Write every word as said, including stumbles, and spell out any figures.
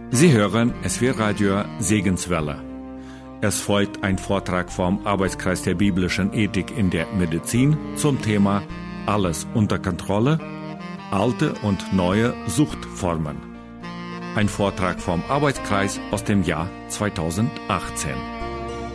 Sie hören S W R-Radio Segenswelle. Es folgt ein Vortrag vom Arbeitskreis der biblischen Ethik in der Medizin zum Thema Alles unter Kontrolle, alte und neue Suchtformen. Ein Vortrag vom Arbeitskreis aus dem Jahr zweitausendachtzehn.